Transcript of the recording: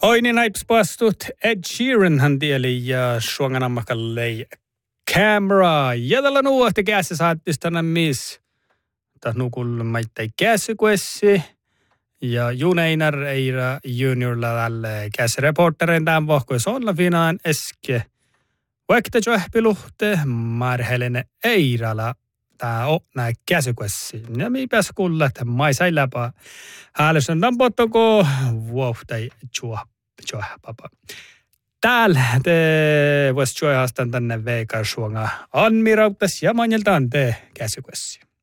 Oini naips pastut Ed Sheeran hän tieli ja suonganammakallei camera. Ja tällä nuohti käsi saattistana miss. Täs nukul maittai käsikuessi. Ja Juneinar Eira juniorilla tälle käsireporterin tämän vohkois olla finaan eske. Vaikka johpiluhte marhelene Eirala. Tää on nää käsikuessi. Ja mi pääs kuulla, että maisai läpä. Häälysön tampotoko vuohtai papa. Täällä te vois haastan tänne veikasuonga. Anmirauttas ja manjeltaan te käsikuessi.